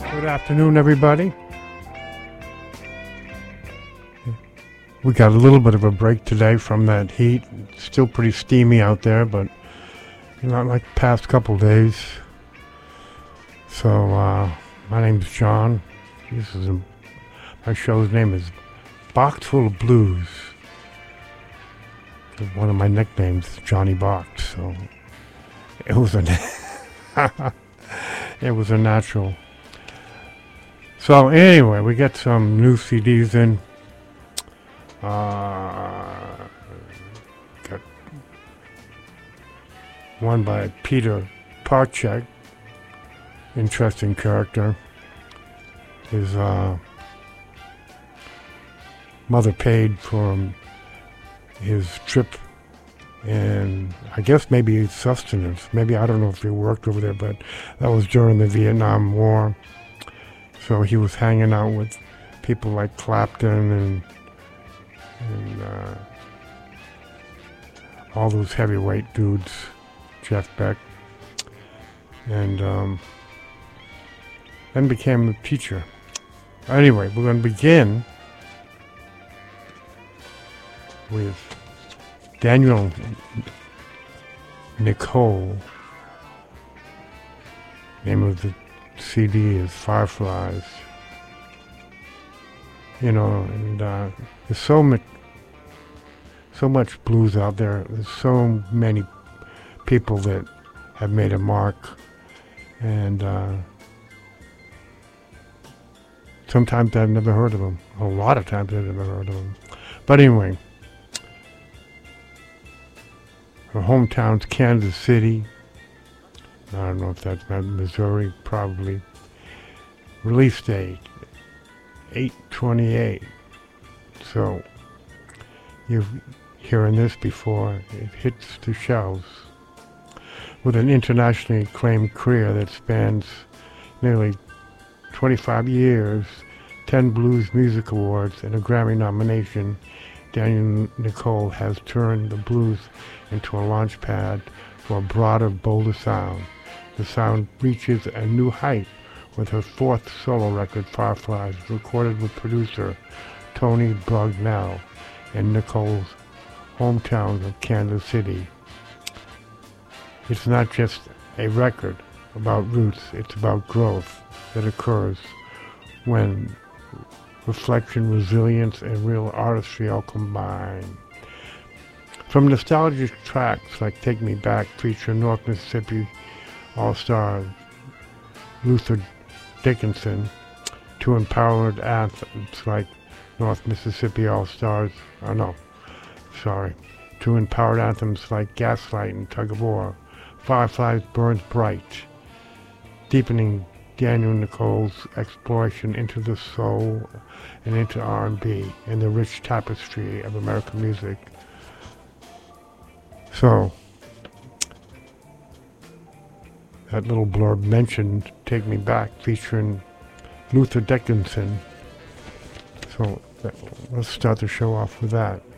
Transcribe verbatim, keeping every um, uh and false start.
Good afternoon, everybody. We got a little bit of a break today from that heat. It's still pretty steamy out there, but not like the past couple days. So, uh, my name's John. This is a, my show's name is Box Full of Blues. One of my nicknames is Johnny Box, so it was a it was a natural. So anyway, we get some new C Ds in. Uh, got one by Peter Parchek. Interesting character. His uh, mother paid for his trip, and I guess maybe his sustenance. Maybe, I don't know if he worked over there, but that was during the Vietnam War. So he was hanging out with people like Clapton and and uh, all those heavyweight dudes, Jeff Beck, and um, then became a teacher. Anyway, we're going to begin with Daniel Nicole. Name of the C D is Fireflies. You know, and uh, there's so much, so much blues out there. There's so many people that have made a mark, and uh, sometimes I've never heard of them. A lot of times I've never heard of them. But anyway, her hometown's Kansas City. I don't know if that's Missouri, probably. Release date, eight twenty-eight. So, you're hearing this before it hits the shelves. With an internationally acclaimed career that spans nearly twenty-five years, ten Blues Music Awards, and a Grammy nomination, Daniel Nicole has turned the blues into a launch pad for a broader, bolder sound. The sound reaches a new height with her fourth solo record, Fireflies, recorded with producer Tony Brognell in Nicole's hometown of Kansas City. It's not just a record about roots, it's about growth that occurs when reflection, resilience, and real artistry all combine. From nostalgic tracks like Take Me Back feature North Mississippi All-Star Luther Dickinson, to empowered anthems like North Mississippi All-Stars, oh no, sorry, to empowered anthems like Gaslight and Tug of War, Fireflies burns bright, deepening Daniel Nicole's exploration into the soul and into R and B and the rich tapestry of American music. So, that little blurb mentioned Take Me Back featuring Luther Dickinson. So let's start the show off with that.